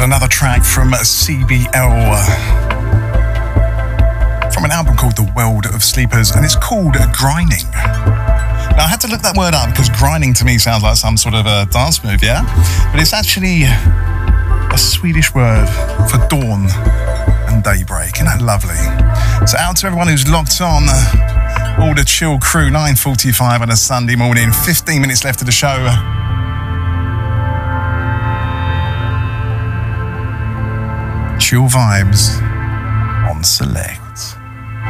Another track from CBL from an album called The World of Sleepers, and it's called Grinding. Now I had to look that word up because grinding to me sounds like some sort of a dance move, yeah? But it's actually a Swedish word for dawn and daybreak, and that's lovely. So out to everyone who's locked on, all the chill crew, 9:45 on a Sunday morning, 15 minutes left of the show. Chill vibes on Select.